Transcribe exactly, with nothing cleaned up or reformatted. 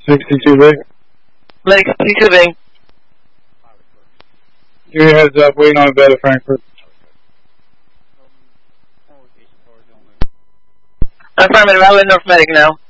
sixty-two Bing. Medic sixty-two Bing. Give me a heads up, waiting on a bed at Frankfurt. Affirmative, I'll let North Medic now.